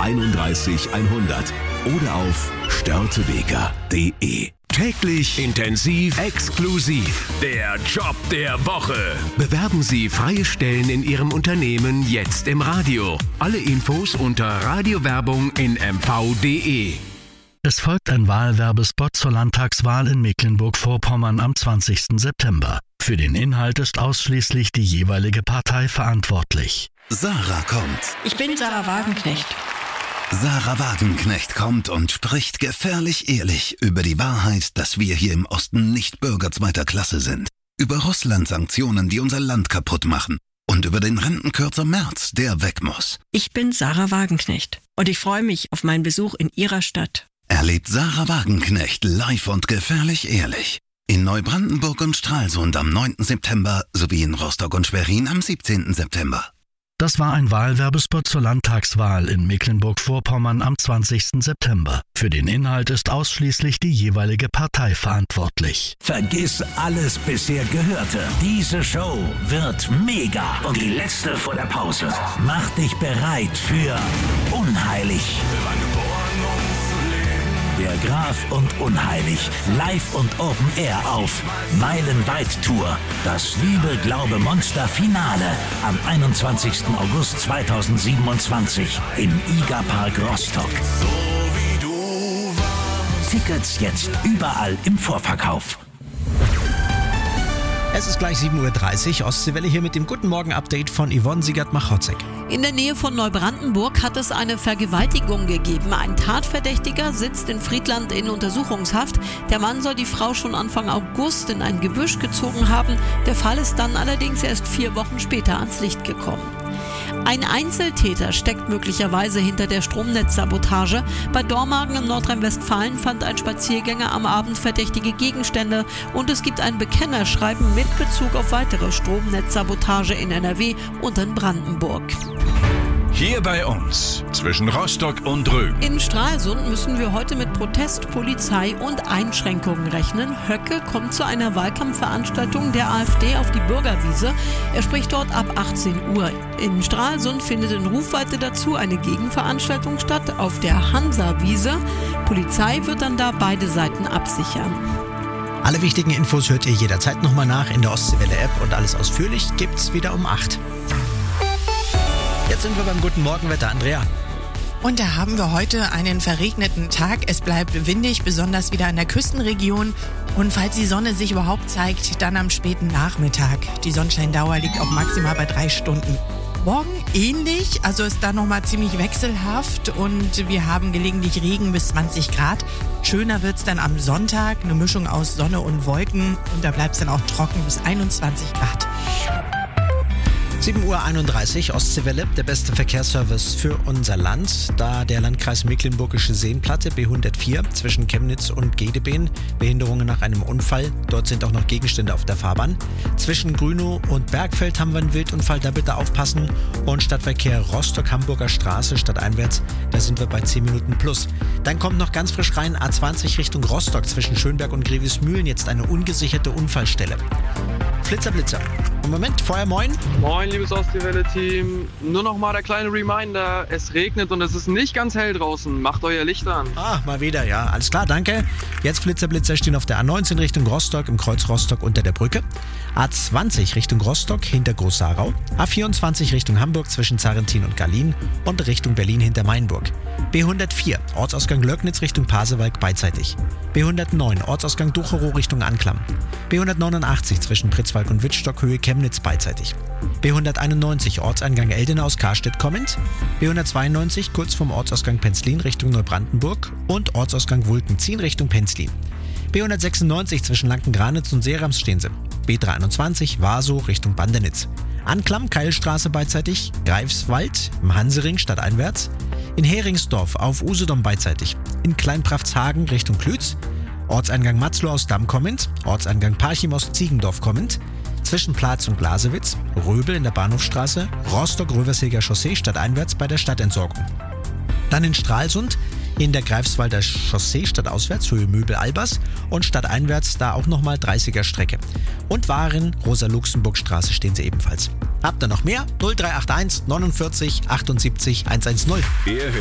31 100 oder auf störtebeker.de. Täglich intensiv exklusiv. Der Job der Woche. Bewerben Sie freie Stellen in Ihrem Unternehmen jetzt im Radio. Alle Infos unter Radiowerbung in mv.de. Es folgt ein Wahlwerbespot zur Landtagswahl in Mecklenburg-Vorpommern am 20. September. Für den Inhalt ist ausschließlich die jeweilige Partei verantwortlich. Sarah kommt. Ich bin Sarah Wagenknecht. Sarah Wagenknecht kommt und spricht gefährlich ehrlich über die Wahrheit, dass wir hier im Osten nicht Bürger zweiter Klasse sind. Über Russland-Sanktionen, die unser Land kaputt machen. Und über den Rentenkürzer Merz, der weg muss. Ich bin Sarah Wagenknecht und ich freue mich auf meinen Besuch in Ihrer Stadt. Erlebt Sarah Wagenknecht live und gefährlich ehrlich. In Neubrandenburg und Stralsund am 9. September sowie in Rostock und Schwerin am 17. September. Das war ein Wahlwerbespot zur Landtagswahl in Mecklenburg-Vorpommern am 20. September. Für den Inhalt ist ausschließlich die jeweilige Partei verantwortlich. Vergiss alles bisher Gehörte. Diese Show wird mega. Und die letzte vor der Pause. Mach dich bereit für Unheilig. Der Graf und Unheilig. Live und Open Air auf Meilenweit Tour. Das Liebe-Glaube-Monster Finale am 21. August 2027 im IGA-Park Rostock. Tickets jetzt überall im Vorverkauf. Es ist gleich 7.30 Uhr. Ostseewelle hier mit dem Guten Morgen-Update von Yvonne Siegert-Machotzek. In der Nähe von Neubrandenburg hat es eine Vergewaltigung gegeben. Ein Tatverdächtiger sitzt in Friedland in Untersuchungshaft. Der Mann soll die Frau schon Anfang August in ein Gebüsch gezogen haben. Der Fall ist dann allerdings erst 4 Wochen später ans Licht gekommen. Ein Einzeltäter steckt möglicherweise hinter der Stromnetzsabotage. Bei Dormagen in Nordrhein-Westfalen fand ein Spaziergänger am Abend verdächtige Gegenstände und es gibt ein Bekennerschreiben mit Bezug auf weitere Stromnetzsabotage in NRW und in Brandenburg. Hier bei uns, zwischen Rostock und Rügen. In Stralsund müssen wir heute mit Protest, Polizei und Einschränkungen rechnen. Höcke kommt zu einer Wahlkampfveranstaltung der AfD auf die Bürgerwiese. Er spricht dort ab 18 Uhr. In Stralsund findet in Rufweite dazu eine Gegenveranstaltung statt auf der Hansa-Wiese. Polizei wird dann da beide Seiten absichern. Alle wichtigen Infos hört ihr jederzeit nochmal nach in der Ostseewelle-App und alles ausführlich gibt's wieder um 8. Jetzt sind wir beim Guten Morgenwetter, Andrea. Und da haben wir heute einen verregneten Tag. Es bleibt windig, besonders wieder in der Küstenregion. Und falls die Sonne sich überhaupt zeigt, dann am späten Nachmittag. Die Sonnenscheindauer liegt auch maximal bei 3 Stunden. Morgen ähnlich, also ist da nochmal ziemlich wechselhaft und wir haben gelegentlich Regen bis 20 Grad. Schöner wird's dann am Sonntag, eine Mischung aus Sonne und Wolken und da bleibt's dann auch trocken bis 21 Grad. 7.31 Uhr, Ostseewelle, der beste Verkehrsservice für unser Land. Da der Landkreis Mecklenburgische Seenplatte, B104, zwischen Chemnitz und Gedebeen, Behinderungen nach einem Unfall. Dort sind auch noch Gegenstände auf der Fahrbahn. Zwischen Grünow und Bergfeld haben wir einen Wildunfall, da bitte aufpassen. Und Stadtverkehr Rostock-Hamburger Straße, stadteinwärts, da sind wir bei 10 Minuten plus. Dann kommt noch ganz frisch rein A20 Richtung Rostock, zwischen Schönberg und Grevesmühlen, jetzt eine ungesicherte Unfallstelle. Blitzer. Und Moment, vorher moin. Moin, liebes Ostseewelle-Team. Nur noch mal der kleine Reminder, es regnet und es ist nicht ganz hell draußen. Macht euer Licht an. Mal wieder, ja. Alles klar, danke. Jetzt Blitzer stehen auf der A19 Richtung Rostock, im Kreuz Rostock unter der Brücke. A20 Richtung Rostock hinter Groß-Sarau. A24 Richtung Hamburg zwischen Zarentin und Gallien und Richtung Berlin hinter Mainburg. B104 Ortsausgang Löcknitz Richtung Pasewalk beidseitig. B109 Ortsausgang Ducherow Richtung Anklam. B189 zwischen Pritzwalk und Wittstock Höhe Chemnitz beidseitig. B191 Ortseingang Eldenau aus Karstedt kommend. B192 kurz vom Ortsausgang Penzlin Richtung Neubrandenburg und Ortsausgang Wulkenzien Richtung Penzlin. B196 zwischen Lankengranitz und Serams stehen sie. B321 Warsow Richtung Bandenitz. Anklam Keilstraße beidseitig. Greifswald im Hansering stadteinwärts. In Heringsdorf auf Usedom beidseitig. In Kleinpraftshagen Richtung Klütz. Ortseingang Matzloh aus Damm kommend. Ortseingang Parchim aus Ziegendorf kommend. Zwischen Platz und Glasewitz. Röbel in der Bahnhofstraße. Rostock-Röversilger Chaussee stadteinwärts bei der Stadtentsorgung. Dann in Stralsund in der Greifswalder Chaussee stadtauswärts Höhe Möbel-Albers und stadteinwärts da auch nochmal 30er Strecke. Und Waren, Rosa-Luxemburg-Straße stehen sie ebenfalls. Habt ihr noch mehr? 0381 49 78 110.